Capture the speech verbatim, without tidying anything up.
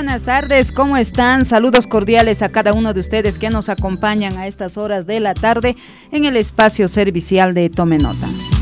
buenas tardes, ¿cómo están? Saludos cordiales a cada uno de ustedes que nos acompañan a estas horas de la tarde en el espacio servicial de Tome Nota.